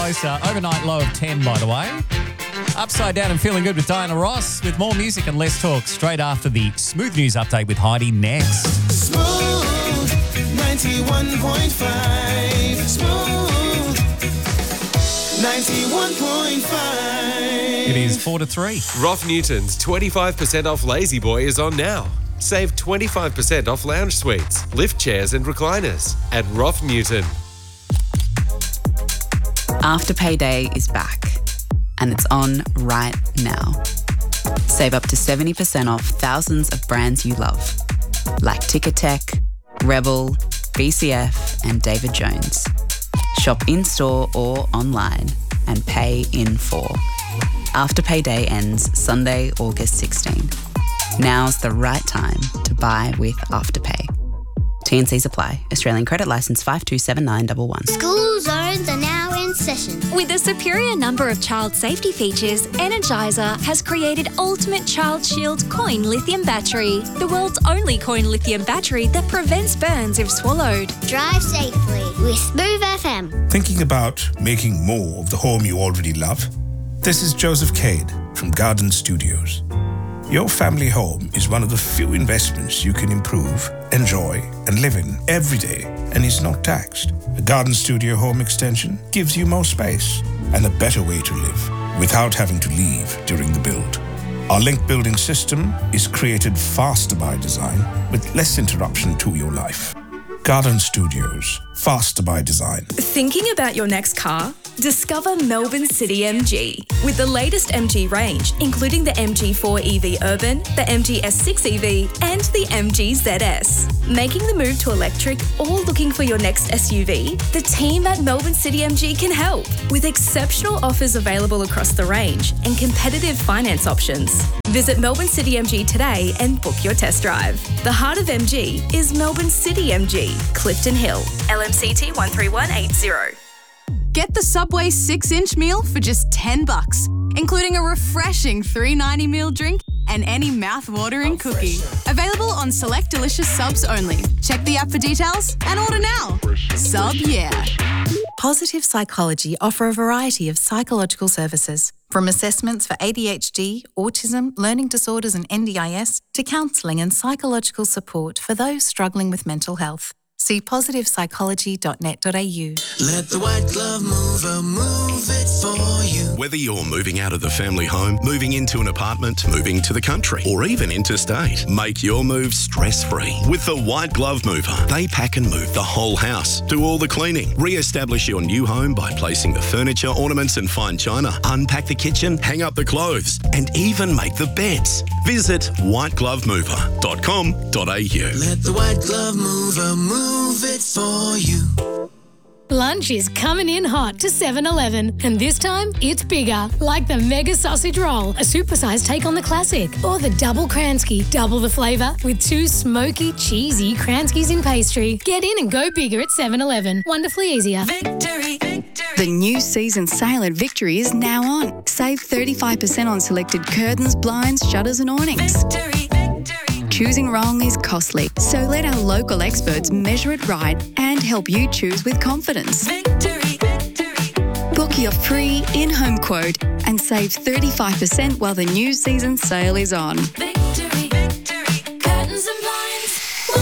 closer. Overnight low of 10, by the way. Upside Down and Feeling Good with Diana Ross, with more music and less talk straight after the Smooth News Update with Heidi next. Smooth 91.5. Smooth 91.5. It is 4 to 3. Roth Newton's 25% off Lazy Boy is on now. Save 25% off lounge suites, lift chairs and recliners at Roth Newton. Afterpay Day is back, and it's on right now. Save up to 70% off thousands of brands you love, like Ticketek, Rebel, BCF, and David Jones. Shop in-store or online and pay in full. Afterpay Day ends Sunday, August 16. Now's the right time to buy with Afterpay. T&Cs apply. Australian credit licence 527911. School zones are now in session. With a superior number of child safety features, Energizer has created Ultimate Child Shield Coin Lithium Battery, the world's only coin lithium battery that prevents burns if swallowed. Drive safely with Smooth FM. Thinking about making more of the home you already love? This is Joseph Cade from Garden Studios. Your family home is one of the few investments you can improve, enjoy, and live in every day, and is not taxed. A Garden Studio home extension gives you more space and a better way to live without having to leave during the build. Our link building system is created faster by design with less interruption to your life. Garden Studios, faster by design. Thinking about your next car? Discover Melbourne City MG with the latest MG range, including the MG4 EV Urban, the MG S6 EV, and the MG ZS. Making the move to electric or looking for your next SUV? The team at Melbourne City MG can help with exceptional offers available across the range and competitive finance options. Visit Melbourne City MG today and book your test drive. The heart of MG is Melbourne City MG, Clifton Hill, LMCT 13180. Get the Subway 6-inch meal for just $10, including a refreshing $3.90 meal drink and any mouth-watering cookie. Available on select delicious subs only. Check the app for details and order now. Sub yeah. Positive Psychology offer a variety of psychological services, from assessments for ADHD, autism, learning disorders and NDIS, to counselling and psychological support for those struggling with mental health. See positivepsychology.net.au. Let the white glove mover move it for you. Whether you're moving out of the family home, moving into an apartment, moving to the country, or even interstate, make your move stress-free with the White Glove Mover. They pack and move the whole house, do all the cleaning, re-establish your new home by placing the furniture, ornaments and fine china, unpack the kitchen, hang up the clothes, and even make the beds. Visit whiteglovemover.com.au. Let the white glove mover move it for you. Lunch is coming in hot to 7-Eleven, and this time it's bigger, like the Mega Sausage Roll, a supersized take on the classic, or the Double Kransky, double the flavour with 2 smoky, cheesy Kranskys in pastry. Get in and go bigger at 7-Eleven. Wonderfully easier. Victory, victory. The new season sale at Victory is now on. Save 35% on selected curtains, blinds, shutters and awnings. Victory, victory. Choosing wrong is costly, so let our local experts measure it right and help you choose with confidence. Victory, victory. Book your free in-home quote and save 35% while the new season sale is on. Victory, victory. Curtains and blinds.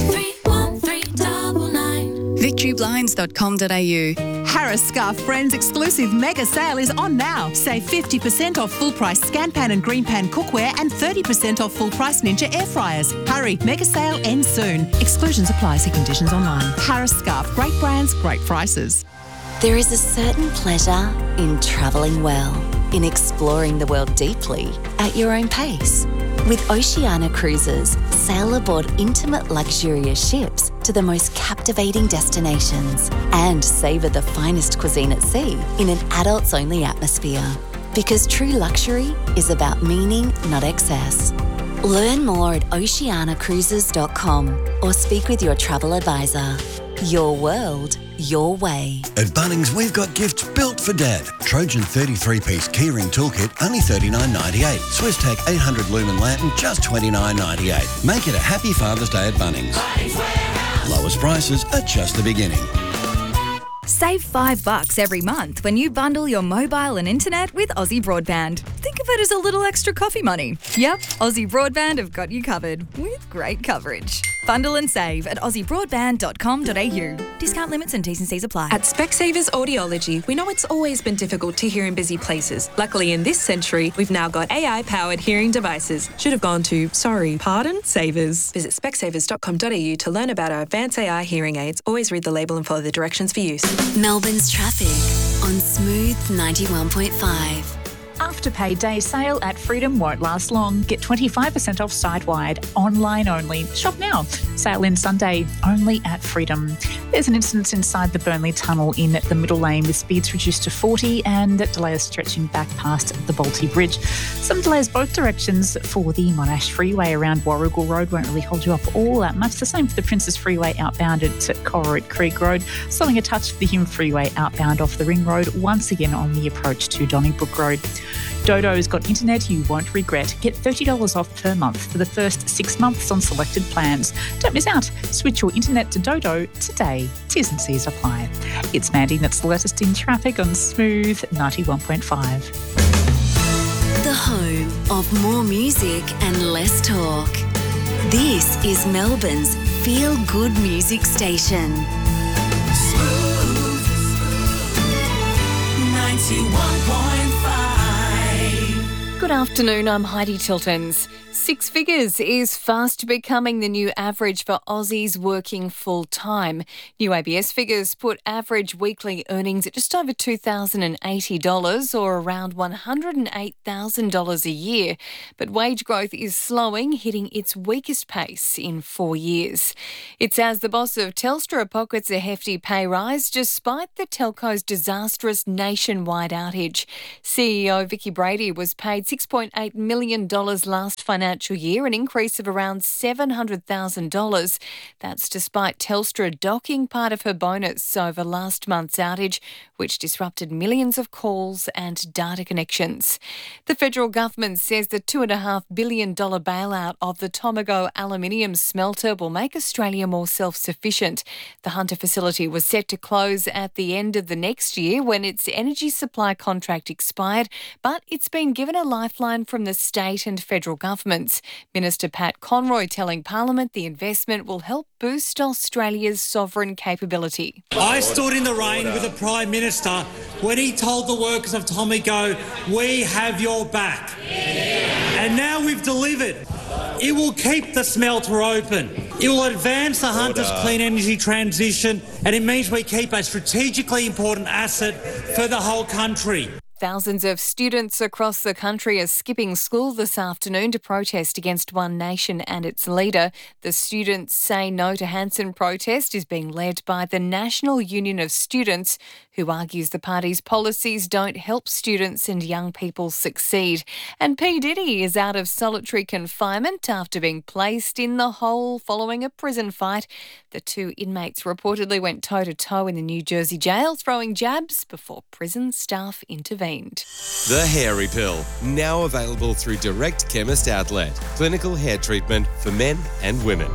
131399. victoryblinds.com.au. Harris Scarf Friends exclusive mega sale is on now. Save 50% off full price Scan Pan and Green Pan cookware and 30% off full price Ninja air fryers. Hurry, mega sale ends soon. Exclusions apply. See conditions online. Harris Scarf, great brands, great prices. There is a certain pleasure in travelling well, in exploring the world deeply at your own pace. With Oceania Cruises, sail aboard intimate luxurious ships to the most captivating destinations and savour the finest cuisine at sea in an adults-only atmosphere. Because true luxury is about meaning, not excess. Learn more at oceanacruises.com or speak with your travel advisor. Your world, your way. At Bunnings, we've got gifts built for Dad. Trojan 33-piece keyring toolkit, only $39.98. SwissTech 800 lumen lantern, just $29.98. Make it a happy Father's Day at Bunnings. Lowest prices are just the beginning. Save $5 every month when you bundle your mobile and internet with Aussie Broadband. Think of it as a little extra coffee money. Yep, Aussie Broadband have got you covered with great coverage. Bundle and save at aussiebroadband.com.au. Discount limits and T's and C's apply. At Specsavers Audiology, we know it's always been difficult to hear in busy places. Luckily, in this century, we've now got AI-powered hearing devices. Should have gone to, Savers. Visit specsavers.com.au to learn about our advanced AI hearing aids. Always read the label and follow the directions for use. Melbourne's traffic on Smooth 91.5. Afterpay Day sale at Freedom won't last long. Get 25% off site-wide, online only. Shop now. Sale ends Sunday, only at Freedom. There's an incident inside the Burnley Tunnel in the middle lane with speeds reduced to 40 and delays stretching back past the Balti Bridge. Some delays both directions for the Monash Freeway around Warrigal Road. Won't really hold you up all that much. The same for the Princes Freeway outbound at Corroit Creek Road. Slowing a touch for the Hume Freeway outbound off the Ring Road, once again on the approach to Donnybrook Road. Dodo's got internet you won't regret. Get $30 off per month for the first 6 months on selected plans. Don't miss out. Switch your internet to Dodo today. T's and C's apply. It's Mandy that's the latest in traffic on Smooth 91.5. The home of more music and less talk. This is Melbourne's feel-good music station. Smooth 91.5. Good afternoon, I'm Heidi Tiltons. Six figures is fast becoming the new average for Aussies working full-time. New ABS figures put average weekly earnings at just over $2,080 or around $108,000 a year. But wage growth is slowing, hitting its weakest pace in 4 years. It's as the boss of Telstra pockets a hefty pay rise despite the telco's disastrous nationwide outage. CEO Vicky Brady was paid $6.8 million last financial year, an increase of around $700,000. That's despite Telstra docking part of her bonus over last month's outage, which disrupted millions of calls and data connections. The federal government says the $2.5 billion bailout of the Tomago aluminium smelter will make Australia more self-sufficient. The Hunter facility was set to close at the end of the next year when its energy supply contract expired, but it's been given a lifeline from the state and federal governments. Minister Pat Conroy telling Parliament the investment will help boost Australia's sovereign capability. I stood in the rain with the Prime Minister when he told the workers of Tomago, we have your back. And now we've delivered. It will keep the smelter open. It will advance the Hunter's clean energy transition, and it means we keep a strategically important asset for the whole country. Thousands of students across the country are skipping school this afternoon to protest against One Nation and its leader. The Students Say No to Hanson protest is being led by the National Union of Students, who argues the party's policies don't help students and young people succeed. And P. Diddy is out of solitary confinement after being placed in the hole following a prison fight. The two inmates reportedly went toe-to-toe in the New Jersey jail, throwing jabs before prison staff intervened. The Hairy Pill, now available through Direct Chemist Outlet. Clinical hair treatment for men and women.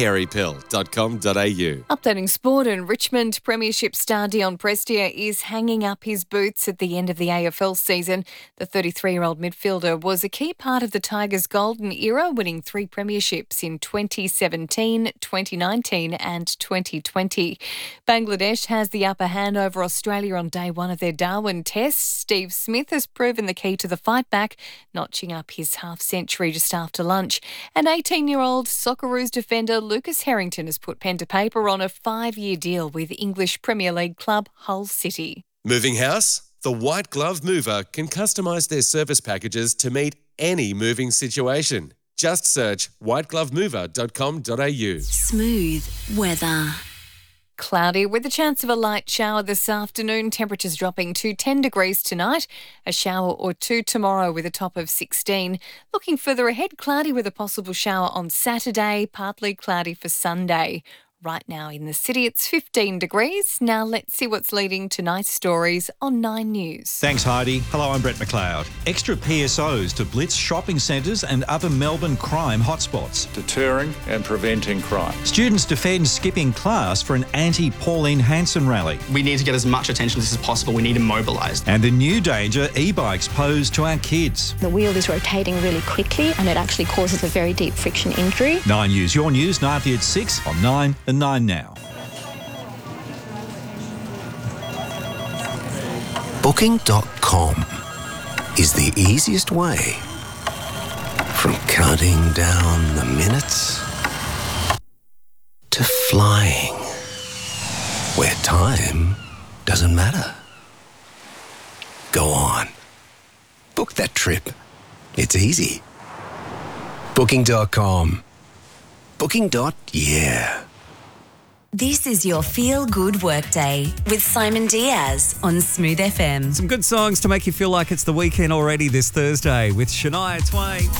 thehairypill.com.au. Updating sport, and Richmond Premiership star Dion Prestia is hanging up his boots at the end of the AFL season. The 33-year-old midfielder was a key part of the Tigers' golden era, winning 3 premierships in 2017, 2019 and 2020. Bangladesh has the upper hand over Australia on day one of their Darwin Test. Steve Smith has proven the key to the fight back, notching up his half-century just after lunch. And 18-year-old Socceroos defender Lucas Harrington has put pen to paper on a 5-year deal with English Premier League club Hull City. Moving house? The White Glove Mover can customise their service packages to meet any moving situation. Just search whiteglovemover.com.au. Smooth weather. Cloudy with a chance of a light shower this afternoon. Temperatures dropping to 10 degrees tonight. A shower or two tomorrow with a top of 16. Looking further ahead, cloudy with a possible shower on Saturday. Partly cloudy for Sunday. Right now in the city, it's 15 degrees. Now let's see what's leading tonight's stories on 9 News. Thanks, Heidi. Hello, I'm Brett McLeod. Extra PSOs to blitz shopping centres and other Melbourne crime hotspots. Deterring and preventing crime. Students defend skipping class for an anti-Pauline Hanson rally. We need to get as much attention as possible. We need to mobilise. And the new danger e-bikes pose to our kids. The wheel is rotating really quickly and it actually causes a very deep friction injury. 9 News, your news, nightly at 6 on 9 and 9 Now. Booking.com is the easiest way from counting down the minutes to flying where time doesn't matter. Go on. Book that trip. It's easy. Booking.com. Booking.yeah. This is your feel-good workday with Simon Diaz on Smooth FM. Some good songs to make you feel like it's the weekend already this Thursday with Shania Twain.